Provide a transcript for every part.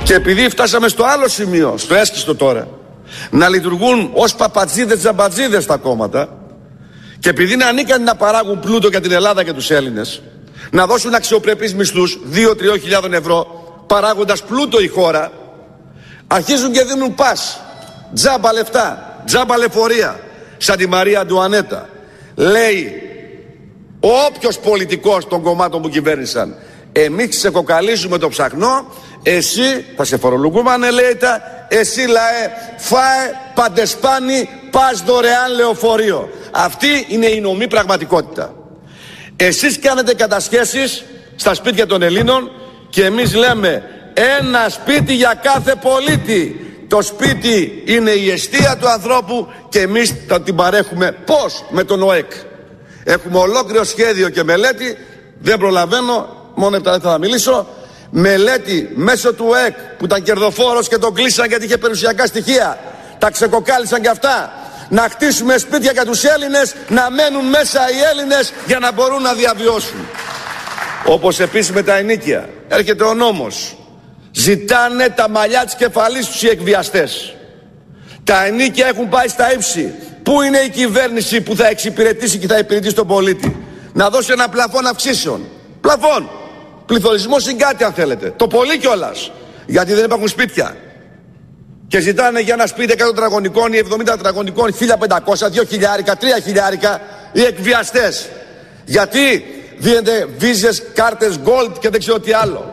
Και επειδή φτάσαμε στο άλλο σημείο, στο έσκιστο τώρα, να λειτουργούν ως παπατζίδες τζαμπατζίδες τα κόμματα, και επειδή είναι ανίκανοι να παράγουν πλούτο για την Ελλάδα και τους Έλληνες, να δώσουν αξιοπρεπείς μισθούς 2-3 ευρώ, παράγοντας πλούτο η χώρα, αρχίζουν και δίνουν πας, τζάμπα λεφτά, τζάμπα λεωφορεία, σαν τη Μαρία Αντουανέτα. Λέει όποιος πολιτικός των κομμάτων που κυβέρνησαν, εμείς ξεκοκαλίζουμε το ψαχνό, εσύ θα σε φορολογούμε ανελαίητα, εσύ λαέ φάε παντεσπάνι, πας δωρεάν λεωφορείο. Αυτή είναι η νομή πραγματικότητα. Εσείς κάνετε κατασχέσεις στα σπίτια των Ελλήνων και εμείς λέμε ένα σπίτι για κάθε πολίτη. Το σπίτι είναι η εστία του ανθρώπου και εμείς θα την παρέχουμε. Πώς? Με τον ΟΕΚ. Έχουμε ολόκληρο σχέδιο και μελέτη, δεν προλαβαίνω, μόνο 7 λεπτά θα μιλήσω. Μελέτη μέσω του ΟΕΚ που ήταν κερδοφόρος και τον κλείσαν γιατί είχε περιουσιακά στοιχεία. Τα ξεκοκάλισαν και αυτά. Να χτίσουμε σπίτια για τους Έλληνες, να μένουν μέσα οι Έλληνες για να μπορούν να διαβιώσουν. Όπως επίσης με τα ενοίκια. Έρχεται ο νόμος. Ζητάνε τα μαλλιά της κεφαλής τους οι εκβιαστές. Τα ενοίκια έχουν πάει στα ύψη. Πού είναι η κυβέρνηση που θα εξυπηρετήσει και θα υπηρετήσει τον πολίτη? Να δώσει ένα πλαφόν αυξήσεων. Πλαφόν. Πληθωρισμό συγκάτη αν θέλετε. Το πολύ κιόλας. Γιατί δεν υπάρχουν σπίτια. Και ζητάνε για ένα σπίτι 100 τετραγωνικών ή 70 τετραγωνικών 1.500, 2.000, 3.000 οι εκβιαστές. Γιατί δίνετε βίζες, κάρτες, gold και δεν ξέρω τι άλλο.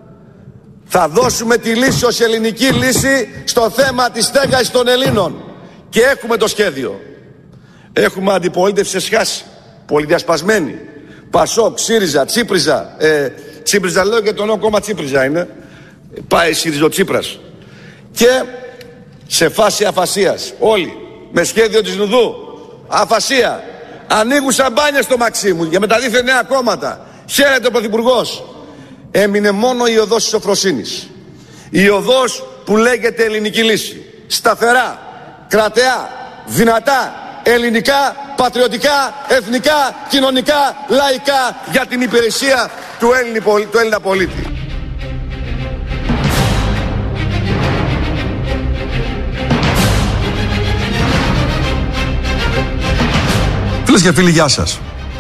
Θα δώσουμε τη λύση ως ελληνική λύση στο θέμα της στέγασης των Ελλήνων. Και έχουμε το σχέδιο. Έχουμε αντιπολίτευση σε σχάση. Πολυδιασπασμένη. Πασόκ, ΣΥΡΙΖΑ, Τσίπριζα. Τσίπριζα λέω και το νέο κόμμα Τσίπριζα είναι. Πάει ΣΥΡΙΖΟ-Τσίπρας. Και σε φάση αφασίας. Όλοι. Με σχέδιο της Νουδού. Αφασία. Ανοίγουν σαμπάνια στο Μαξίμου για μεταδίθεν νέα κόμματα. Χαίρεται ο Πρωθυπουργός. Έμεινε μόνο η οδός της σοφροσύνης. Η οδός που λέγεται ελληνική λύση. Σταθερά, κρατεά, δυνατά, ελληνικά, πατριωτικά, εθνικά, κοινωνικά, λαϊκά, για την υπηρεσία του Έλληνα πολίτη. Φίλες και φίλοι, γεια σας.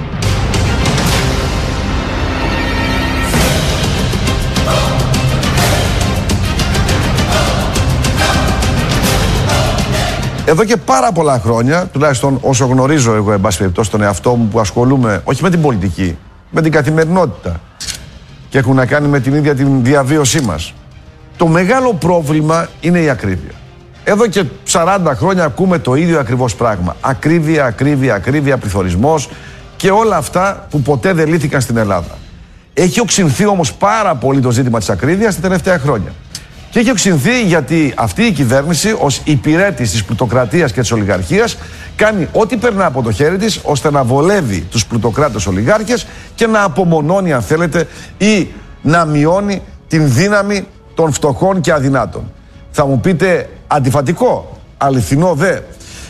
Εδώ και πάρα πολλά χρόνια, τουλάχιστον όσο γνωρίζω εγώ, εν πάση περιπτώσει, τον εαυτό μου που ασχολούμαι όχι με την πολιτική, με την καθημερινότητα και έχουν να κάνει με την ίδια την διαβίωσή μας. Το μεγάλο πρόβλημα είναι η ακρίβεια. Εδώ και 40 χρόνια ακούμε το ίδιο ακριβώς πράγμα. Ακρίβεια, ακρίβεια, ακρίβεια, πληθωρισμός και όλα αυτά που ποτέ δεν λύθηκαν στην Ελλάδα. Έχει οξυνθεί όμως πάρα πολύ το ζήτημα της ακρίβειας τα τελευταία χρόνια. Και έχει οξυνθεί γιατί αυτή η κυβέρνηση ως υπηρέτης της πλουτοκρατίας και της ολιγαρχίας κάνει ό,τι περνά από το χέρι της ώστε να βολεύει τους πλουτοκράτες ολιγάρχες και να απομονώνει, αν θέλετε, ή να μειώνει την δύναμη των φτωχών και αδυνάτων. Θα μου πείτε αντιφατικό, αληθινό δε.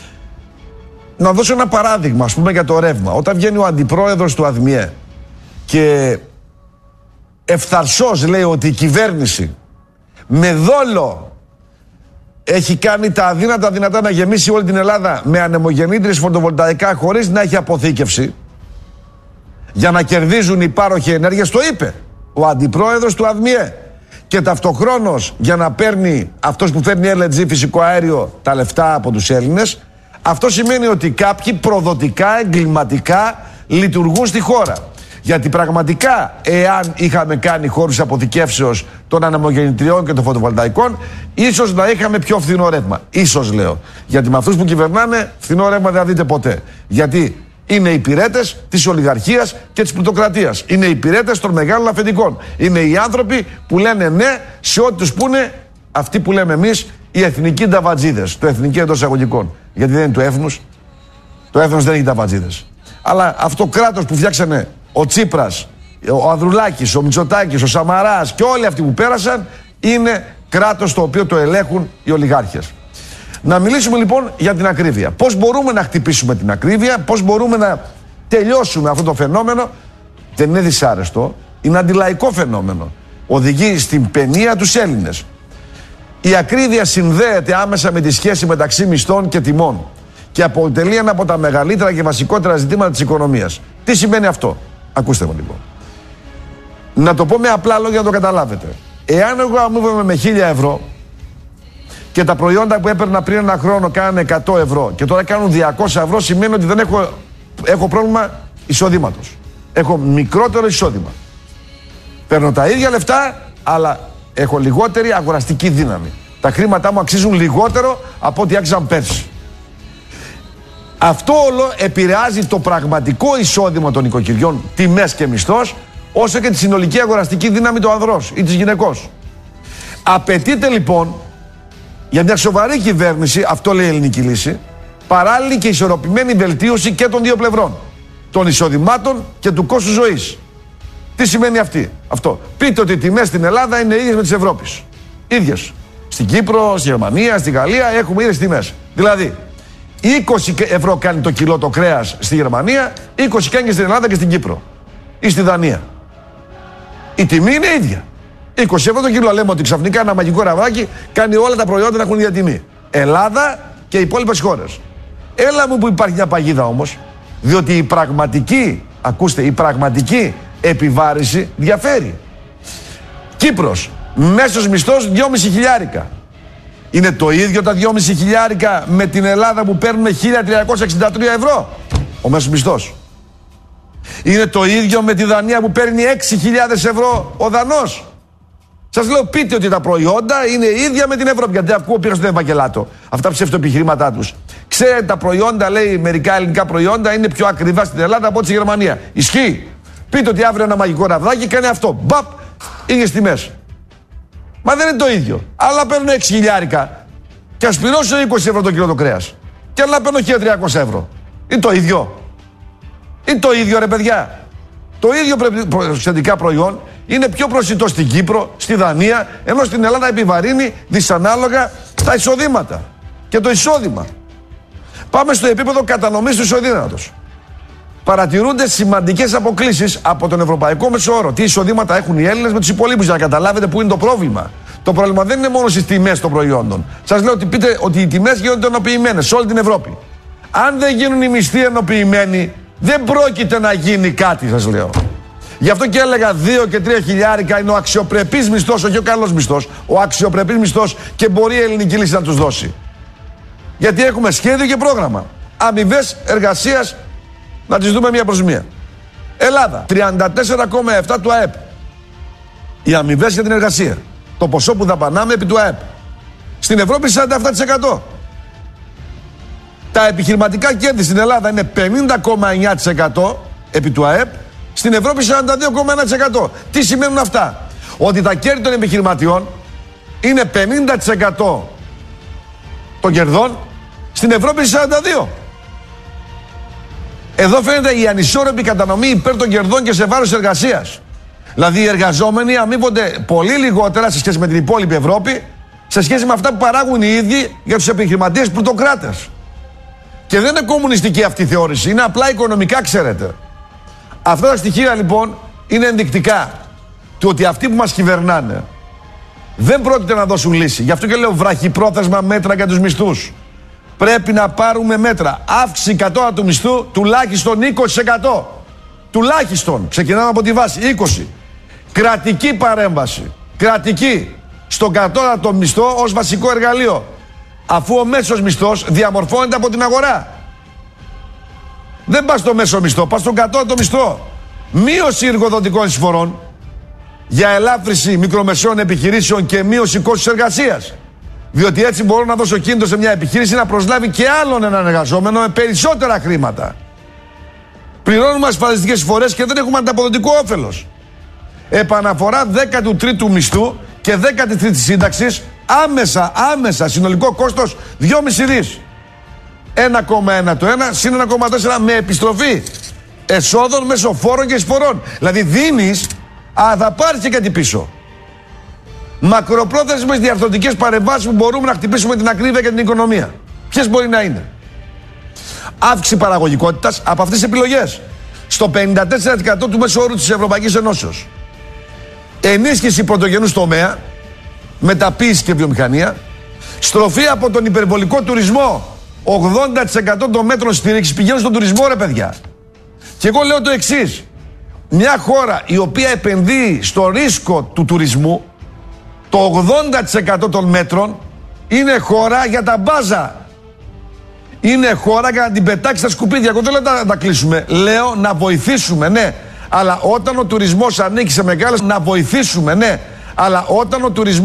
Να δώσω ένα παράδειγμα, ας πούμε, για το ρεύμα. Όταν βγαίνει ο αντιπρόεδρος του ΑΔΜΙΕ και ευθαρσώς λέει ότι η κυβέρνηση με δόλο έχει κάνει τα αδύνατα δυνατά να γεμίσει όλη την Ελλάδα με ανεμογεννήτριες φωτοβολταϊκά χωρίς να έχει αποθήκευση για να κερδίζουν οι πάροχοι ενέργειας, το είπε ο αντιπρόεδρος του ΑΔΜΙΕ. Και ταυτοχρόνως για να παίρνει αυτός που φέρνει LNG φυσικό αέριο τα λεφτά από τους Έλληνες, αυτό σημαίνει ότι κάποιοι προδοτικά, εγκληματικά λειτουργούν στη χώρα. Γιατί πραγματικά, εάν είχαμε κάνει χώρους αποθηκεύσεως των ανεμογεννητριών και των φωτοβολταϊκών, ίσως να είχαμε πιο φθηνό ρεύμα. Ίσως λέω. Γιατί με αυτούς που κυβερνάνε, φθηνό ρεύμα δεν θα δείτε ποτέ. Γιατί είναι υπηρέτες της ολιγαρχίας και της πλουτοκρατίας. Είναι υπηρέτες των μεγάλων αφεντικών. Είναι οι άνθρωποι που λένε ναι σε ό,τι τους πούνε αυτοί που λέμε εμείς οι εθνικοί νταβατζίδες. Το εθνική εντός εισαγωγικών. Γιατί δεν είναι του έθνους. Το έθνος δεν έχει νταβατζίδες. Αλλά αυτό το κράτος που φτιάξανε ο Τσίπρας, ο Ανδρουλάκης, ο Μητσοτάκης, ο Σαμαράς και όλοι αυτοί που πέρασαν είναι κράτος το οποίο το ελέγχουν οι ολιγάρχες. Να μιλήσουμε λοιπόν για την ακρίβεια. Πώς μπορούμε να χτυπήσουμε την ακρίβεια, πώς μπορούμε να τελειώσουμε αυτό το φαινόμενο. Δεν είναι δυσάρεστο, είναι αντιλαϊκό φαινόμενο. Οδηγεί στην παινία τους Έλληνες. Η ακρίβεια συνδέεται άμεσα με τη σχέση μεταξύ μισθών και τιμών και αποτελεί ένα από τα μεγαλύτερα και βασικότερα ζητήματα της οικονομίας. Τι σημαίνει αυτό? Ακούστε με λίγο. Να το πω με απλά λόγια να το καταλάβετε. Εάν εγώ αμείβομαι με 1.000 ευρώ και τα προϊόντα που έπαιρνα πριν ένα χρόνο κάνανε 100 ευρώ και τώρα κάνουν 200 ευρώ, σημαίνει ότι δεν έχω πρόβλημα εισοδήματος. Έχω μικρότερο εισόδημα. Παίρνω τα ίδια λεφτά, αλλά έχω λιγότερη αγοραστική δύναμη. Τα χρήματά μου αξίζουν λιγότερο από ό,τι άξιζαν πέρσι. Αυτό όλο επηρεάζει το πραγματικό εισόδημα των οικοκυριών, τιμές και μισθός, όσο και τη συνολική αγοραστική δύναμη του ανδρός ή της γυναικός. Απαιτείται λοιπόν για μια σοβαρή κυβέρνηση, αυτό λέει η ελληνική λύση, παράλληλη και ισορροπημένη βελτίωση και των δύο πλευρών, των εισοδημάτων και του κόστου ζωής. Τι σημαίνει αυτό? Πείτε ότι οι τιμές στην Ελλάδα είναι ίδιες με τις Ευρώπης. Ίδιες. Στην Κύπρο, στη Γερμανία, στη Γαλλία έχουμε ίδιες τιμές. Δηλαδή, 20 ευρώ κάνει το κιλό το κρέας στη Γερμανία, 20 κάνει και στην Ελλάδα και στην Κύπρο. Ή στη Δανία. Η τιμή είναι ίδια. 20 ευρώ το κιλό. Λέμε ότι ξαφνικά ένα μαγικό ραβάκι κάνει όλα τα προϊόντα να έχουν ίδια τιμή. Ελλάδα και οι υπόλοιπες χώρες. Έλα μου που υπάρχει μια παγίδα όμως, διότι η πραγματική, ακούστε, η πραγματική επιβάρηση διαφέρει. Κύπρος, μέσος μισθός 2.500 χιλιάρικα. Είναι το ίδιο τα 2.500 χιλιάρικα με την Ελλάδα που παίρνουμε 1.363 ευρώ ο μέσος μισθός? Είναι το ίδιο με τη Δανία που παίρνει 6.000 ευρώ ο Δανός? Σας λέω, πείτε ότι τα προϊόντα είναι ίδια με την Ευρώπη. Γιατί ακούω, πήγα στον Ευαγγελάτο αυτά ψευτοεπιχειρήματά τους. Ξέρετε, τα προϊόντα, λέει, μερικά ελληνικά προϊόντα είναι πιο ακριβά στην Ελλάδα από ό,τι στη Γερμανία. Ισχύει? Πείτε ότι αύριο ένα μαγικό ραβδάκι κάνει αυτό. Μπαπ, ίδιες τιμές. Μα δεν είναι το ίδιο. Αλλά παίρνω 6 χιλιάρικα και ας πληρώσω 20 ευρώ το κιλό το κρέας. Και άλλα παίρνω 1.300 ευρώ. Είναι το ίδιο? Είναι το ίδιο, ρε παιδιά? Το ίδιο προσθετικά προϊόν είναι πιο προσιτό στην Κύπρο, στη Δανία, ενώ στην Ελλάδα επιβαρύνει δυσανάλογα τα εισοδήματα και το εισόδημα. Πάμε στο επίπεδο κατανομής του εισοδήματος. Παρατηρούνται σημαντικές αποκλίσεις από τον ευρωπαϊκό μεσόωρο. Τι εισοδήματα έχουν οι Έλληνες με τους υπολείπους, για να καταλάβετε πού είναι το πρόβλημα. Το πρόβλημα δεν είναι μόνο στις τιμές των προϊόντων. Σας λέω ότι πείτε ότι οι τιμές γίνονται ενοποιημένες σε όλη την Ευρώπη. Αν δεν γίνουν οι μισθοί ενοποιημένοι, δεν πρόκειται να γίνει κάτι, σας λέω. Γι' αυτό και έλεγα 2 και 3 χιλιάρικα είναι ο αξιοπρεπής μισθός, όχι ο καλός μισθός. Ο αξιοπρεπής μισθός, και μπορεί η ελληνική λύση να τους δώσει. Γιατί έχουμε σχέδιο και πρόγραμμα. Αμοιβές εργασίας, να τις δούμε μία προς μία. Ελλάδα, 34,7 του ΑΕΠ. Οι αμοιβές για την εργασία. Το ποσό που δαπανάμε επί του ΑΕΠ. Στην Ευρώπη 47%. Τα επιχειρηματικά κέρδη στην Ελλάδα είναι 50,9% επί του ΑΕΠ. Στην Ευρώπη 42,1%. Τι σημαίνουν αυτά? Ότι τα κέρδη των επιχειρηματιών είναι 50% των κερδών, στην Ευρώπη 42%. Εδώ φαίνεται η ανισόρροπη κατανομή υπέρ των κερδών και σε βάρος εργασίας. Δηλαδή οι εργαζόμενοι αμείβονται πολύ λιγότερα σε σχέση με την υπόλοιπη Ευρώπη, σε σχέση με αυτά που παράγουν οι ίδιοι για τους επιχειρηματίες πλουτοκράτες. Και δεν είναι κομμουνιστική αυτή η θεώρηση, είναι απλά οικονομικά, ξέρετε. Αυτά τα στοιχεία λοιπόν είναι ενδεικτικά του ότι αυτοί που μας κυβερνάνε δεν πρόκειται να δώσουν λύση. Γι' αυτό και λέω βραχυπρόθεσμα μέτρα για τους μισθούς. Πρέπει να πάρουμε μέτρα. Αύξηση κατώτατου του μισθού τουλάχιστον 20%. Τουλάχιστον. Ξεκινάμε από τη βάση. 20. Κρατική παρέμβαση. Κρατική. Στον κατώτατο μισθό ως βασικό εργαλείο. Αφού ο μέσος μισθός διαμορφώνεται από την αγορά. Δεν πας στο μέσο μισθό, πας στον κατώτατο μισθό. Μείωση εργοδοτικών εισφορών για ελάφρυνση μικρομεσαίων επιχειρήσεων και μείωση κόστους εργασίας. Διότι έτσι μπορώ να δώσω κίνητρο σε μια επιχείρηση να προσλάβει και άλλον έναν εργαζόμενο με περισσότερα χρήματα. Πληρώνουμε ασφαλιστικές εισφορές και δεν έχουμε ανταποδοτικό όφελος. Επαναφορά 13ου μισθού και 13ης σύνταξης, άμεσα συνολικό κόστος 2,5 δις. 1,1 το ένα συν 1,4 με επιστροφή εσόδων μέσω φόρων και εισφορών. Δηλαδή δίνεις, θα πάρεις και κάτι πίσω. Μακροπρόθεσμες διαρθρωτικές παρεμβάσεις που μπορούμε να χτυπήσουμε την ακρίβεια και την οικονομία. Ποιες μπορεί να είναι? Αύξηση παραγωγικότητας από αυτές τις επιλογές στο 54% του μέσου όρου της Ευρωπαϊκής Ενώσεως. Ενίσχυση πρωτογενούς τομέα μεταποίηση και βιομηχανία. Στροφή από τον υπερβολικό τουρισμό. 80% των μέτρων στήριξης πηγαίνουν στον τουρισμό, ρε παιδιά. Και εγώ λέω το εξής. Μια χώρα η οποία επενδύει στο ρίσκο του τουρισμού, το 80% των μέτρων είναι χώρα για τα μπάζα. Είναι χώρα για να την πετάξει στα σκουπίδια. Εγώ δεν λέω να τα κλείσουμε. Λέω να βοηθήσουμε, ναι. Αλλά όταν ο τουρισμός ανήκει σε μεγάλες... Να βοηθήσουμε, ναι. Αλλά όταν ο τουρισμός